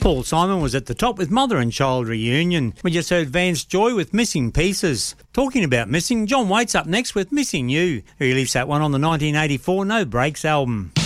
Paul Simon was at the top with Mother and Child Reunion. We just heard Vance Joy with Missing Pieces. Talking about missing, John Waite's up next with Missing You. He released that one on the 1984 No Breaks album.